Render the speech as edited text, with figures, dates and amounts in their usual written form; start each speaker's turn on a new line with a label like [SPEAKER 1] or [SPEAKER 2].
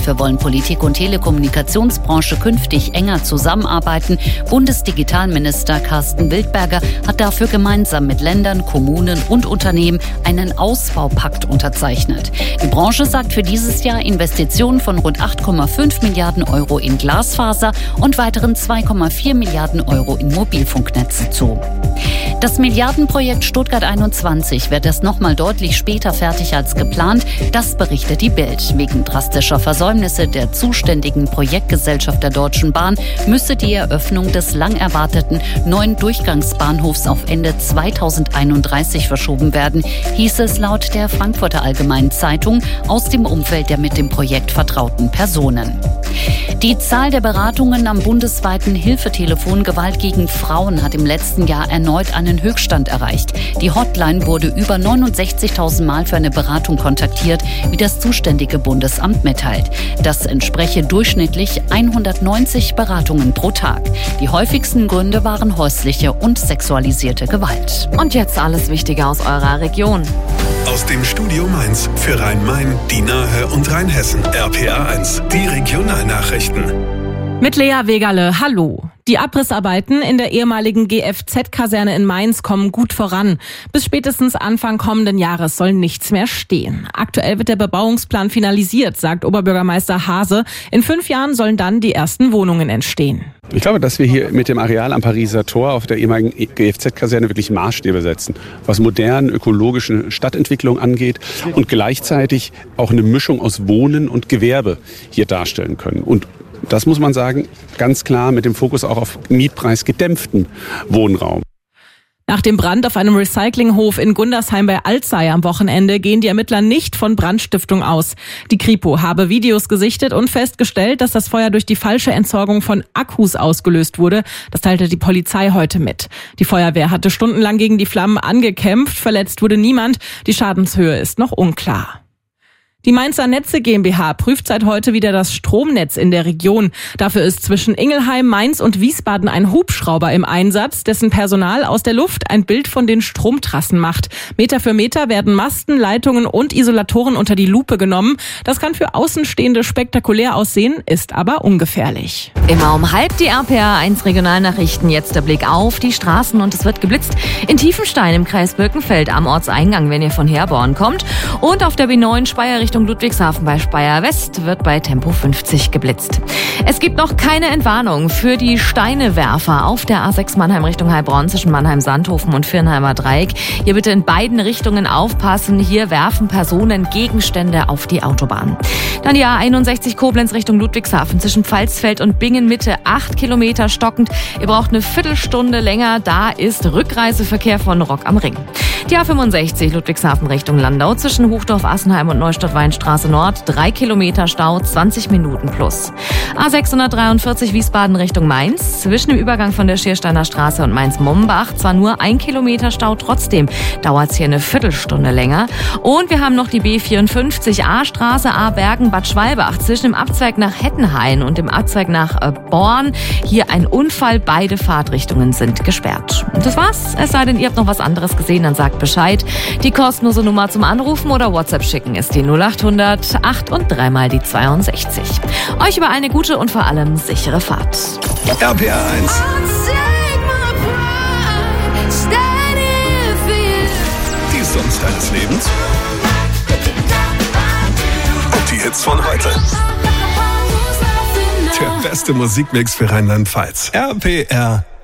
[SPEAKER 1] Dafür wollen Politik und Telekommunikationsbranche künftig enger zusammenarbeiten. Bundesdigitalminister Carsten Wildberger hat dafür gemeinsam mit Ländern, Kommunen und Unternehmen einen Ausbaupakt unterzeichnet. Die Branche sagt für dieses Jahr Investitionen von rund 8,5 Milliarden Euro in Glasfaser und weiteren 2,4 Milliarden Euro in Mobilfunknetze zu. Das Milliardenprojekt Stuttgart 21 wird erst noch mal deutlich später fertig als geplant. Das berichtet die Bild. Wegen drastischer Versäumnisse der zuständigen Projektgesellschaft der Deutschen Bahn müsse die Eröffnung des lang erwarteten neuen Durchgangsbahnhofs auf Ende 2031 verschoben werden, hieß es laut der Frankfurter Allgemeinen Zeitung aus dem Umfeld der mit dem Projekt vertrauten Personen. Die Zahl der Beratungen am bundesweiten Hilfetelefon Gewalt gegen Frauen hat im letzten Jahr erneut einen Höchststand erreicht. Die Hotline wurde über 69.000 Mal für eine Beratung kontaktiert, wie das zuständige Bundesamt mitteilt. Das entspreche durchschnittlich 190 Beratungen pro Tag. Die häufigsten Gründe waren häusliche und sexualisierte Gewalt.
[SPEAKER 2] Und jetzt alles Wichtige aus eurer Region.
[SPEAKER 3] Aus dem Studio Mainz für Rhein-Main, die Nahe und Rheinhessen. RPA1, die Regionalnachrichten.
[SPEAKER 4] Mit Lea Wegerle, hallo. Die Abrissarbeiten in der ehemaligen GFZ-Kaserne in Mainz kommen gut voran. Bis spätestens Anfang kommenden Jahres soll nichts mehr stehen. Aktuell wird der Bebauungsplan finalisiert, sagt Oberbürgermeister Hase. In 5 Jahren sollen dann die ersten Wohnungen entstehen.
[SPEAKER 5] Ich glaube, dass wir hier mit dem Areal am Pariser Tor auf der ehemaligen GFZ-Kaserne wirklich Maßstäbe setzen, was modernen ökologischen Stadtentwicklung angeht und gleichzeitig auch eine Mischung aus Wohnen und Gewerbe hier darstellen können. Und das muss man sagen, ganz klar mit dem Fokus auch auf mietpreisgedämpften Wohnraum.
[SPEAKER 4] Nach dem Brand auf einem Recyclinghof in Gundersheim bei Alzey am Wochenende gehen die Ermittler nicht von Brandstiftung aus. Die Kripo habe Videos gesichtet und festgestellt, dass das Feuer durch die falsche Entsorgung von Akkus ausgelöst wurde. Das teilte die Polizei heute mit. Die Feuerwehr hatte stundenlang gegen die Flammen angekämpft. Verletzt wurde niemand. Die Schadenshöhe ist noch unklar. Die Mainzer Netze GmbH prüft seit heute wieder das Stromnetz in der Region. Dafür ist zwischen Ingelheim, Mainz und Wiesbaden ein Hubschrauber im Einsatz, dessen Personal aus der Luft ein Bild von den Stromtrassen macht. Meter für Meter werden Masten, Leitungen und Isolatoren unter die Lupe genommen. Das kann für Außenstehende spektakulär aussehen, ist aber ungefährlich.
[SPEAKER 2] Immer um 12:30 die RPA1 Regionalnachrichten. Jetzt der Blick auf die Straßen und es wird geblitzt. In Tiefenstein im Kreis Birkenfeld am Ortseingang, wenn ihr von Herborn kommt. Und auf der B9 Speyer Richtung Ludwigshafen bei Speyer West wird bei Tempo 50 geblitzt. Es gibt noch keine Entwarnung für die Steinewerfer auf der A6 Mannheim Richtung Heilbronn zwischen Mannheim-Sandhofen und Viernheimer Dreieck. Hier bitte in beiden Richtungen aufpassen. Hier werfen Personen Gegenstände auf die Autobahn. Dann die A61 Koblenz Richtung Ludwigshafen zwischen Pfalzfeld und Bingen Mitte 8 Kilometer stockend. Ihr braucht eine Viertelstunde länger. Da ist Rückreiseverkehr von Rock am Ring. Die A65 Ludwigshafen Richtung Landau zwischen Hochdorf, Assenheim und Neustadt-Weinstraße Nord 3 Kilometer Stau, 20 Minuten plus. A643 Wiesbaden Richtung Mainz zwischen dem Übergang von der Schiersteiner Straße und Mainz-Mombach zwar nur 1 Kilometer Stau, trotzdem dauert es hier eine Viertelstunde länger. Und wir haben noch die B54 A-Straße A-Bergen-Bad Schwalbach zwischen dem Abzweig nach Hettenhain und dem Abzweig nach Born. Hier ein Unfall, beide Fahrtrichtungen sind gesperrt. Und das war's. Es sei denn, ihr habt noch was anderes gesehen, dann sagt Bescheid. Die kostenlose Nummer zum Anrufen oder WhatsApp schicken ist die 0800 8 und 3 mal die 62. Euch über eine gute und vor allem sichere Fahrt.
[SPEAKER 3] RPA1. Die Songs deines Lebens. Und die Hits von heute. Der beste Musikmix für Rheinland-Pfalz. RPR